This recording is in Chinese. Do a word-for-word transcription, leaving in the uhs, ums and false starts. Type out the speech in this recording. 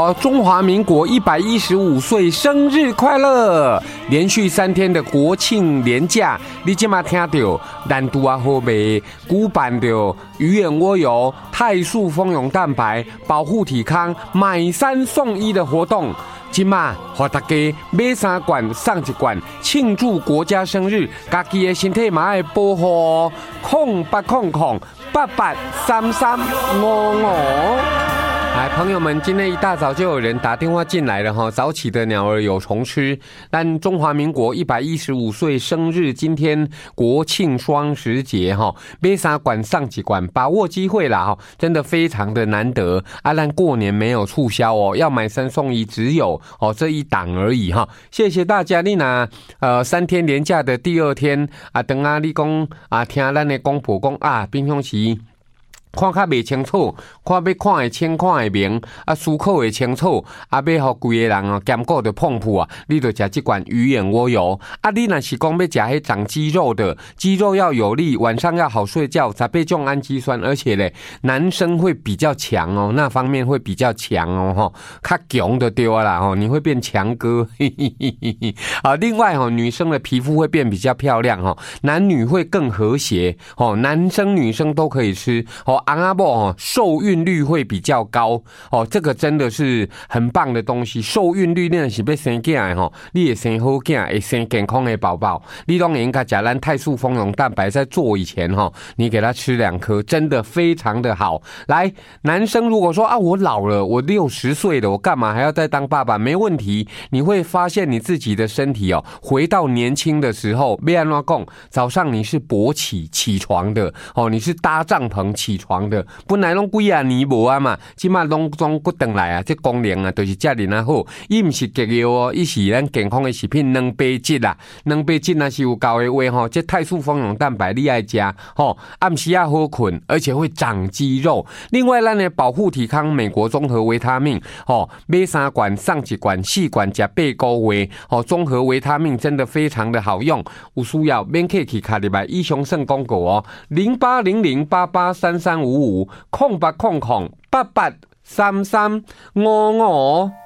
了中华民国一百一十五岁生日快乐！连续三天的国庆连假，你今嘛听到南都啊好卖，举办着鱼眼蜗油、泰素蜂蛹蛋白、保护体康买三送一的活动。今嘛，和大家买三罐送一罐，庆祝国家生日，家己的身体嘛要保护。空八空空八八三三五五。来，朋友们，今天一大早就有人打电话进来了哈，早起的鸟儿有虫吃。但中华民国一百一十五岁生日，今天国庆双十节哈，买三罐送一罐，把握机会啦哈，真的非常的难得啊！但过年没有促销哦，要买三送一，只有哦这一档而已哈。谢谢大家，你拿呃三天连假的第二天啊，等啊你讲啊听咱的广播讲啊，平常时。看较袂清楚，看要看会清看会明，啊思考会清楚，啊要互规个人哦兼顾着碰触啊，你就食这罐鱼眼蜗油。啊，你若是讲要食迄长肌肉的，肌肉要有力，晚上要好睡觉，十八种氨基酸，而且咧男生会比较强哦，那方面会比较强哦，吼，较强就对啦吼，你会变强哥。啊，另外吼，女生的皮肤会变比较漂亮吼，男女会更和谐吼，男生女生都可以吃吼。昂阿伯哦，受孕率会比较高哦，这个真的是很棒的东西。受孕率呢是要生囝的吼，你也生好囝，会生健康的宝宝。你当然应该吃咱泰素蜂蛹蛋白，在做以前哈，你给他吃两颗，真的非常的好。来，男生如果说啊，我老了，我六十岁了，我干嘛还要再当爸爸？没问题，你会发现你自己的身体哦，回到年轻的时候。要安怎讲？早上你是勃起起床的哦，你是搭帐篷起床。的本来拢几啊年无啊嘛，即马拢总骨回来啊，这功能啊，就是遮尔啊好。伊毋是激药哦，伊是咱健康的食品，蛋白质啦，蛋白质若是有够的话吼，这泰素蜂蛹蛋白你爱食吼，暗时啊好困，而且会长肌肉。另外，咱的保护体康美国综合维他命吼，买三罐送一罐，四罐食八个月吼，综合维他命真的非常的好用，有需要免客气卡入来，以上算广告哦，零八零零八八三三五五空八空空八八三三五五。